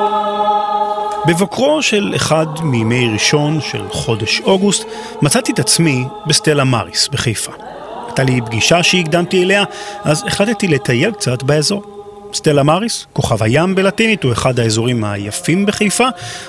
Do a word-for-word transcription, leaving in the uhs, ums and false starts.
בבוקרו של אחד מימי ראשון של חודש אוגוסט מצאתי את עצמי בסטלה מאריס בחיפה. הייתה לי פגישה שהקדמתי אליה, אז החלטתי לטייל קצת באזור. סטלה מאריס, כוכב הים בלטינית, הוא אחד האזורים היפים בחיפה,